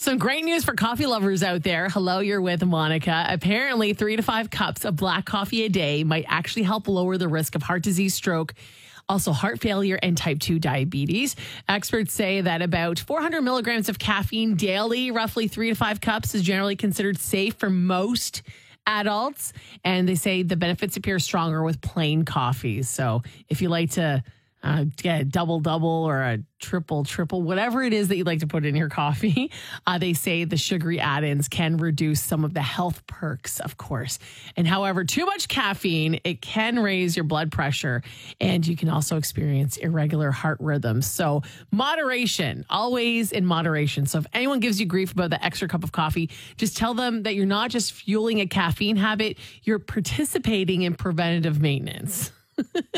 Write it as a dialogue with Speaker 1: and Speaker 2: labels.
Speaker 1: Some great news for coffee lovers out there. Hello, you're with Monica. Apparently, 3 to 5 cups of black coffee a day might actually help lower the risk of heart disease, stroke, also heart failure, and type 2 diabetes. Experts say that about 400 milligrams of caffeine daily, roughly 3 to 5 cups, is generally considered safe for most adults. And they say the benefits appear stronger with plain coffees. So if you like to get a double or a triple, whatever it is that you like to put in your coffee. They say the sugary add-ins can reduce some of the health perks, of course. And however, too much caffeine, it can raise your blood pressure, and you can also experience irregular heart rhythms. So moderation, always in moderation. So if anyone gives you grief about the extra cup of coffee, just tell them that you're not just fueling a caffeine habit, you're participating in preventative maintenance.